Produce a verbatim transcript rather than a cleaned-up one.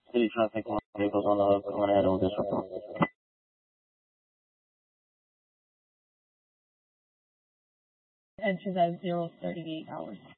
City traffic, vehicles on the hook, going ahead of this report. Enters at zero thirty-eight hours.